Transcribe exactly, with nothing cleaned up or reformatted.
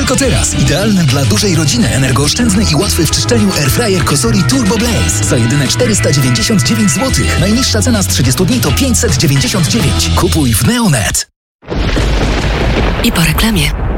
Tylko teraz. Idealny dla dużej rodziny, energooszczędny i łatwy w czyszczeniu airfryer Cosori Turbo Blaze. Za jedyne czterysta dziewięćdziesiąt dziewięć złotych. Najniższa cena z trzydziestu dni to pięćset dziewięćdziesiąt dziewięć. Kupuj w Neonet. I po reklamie.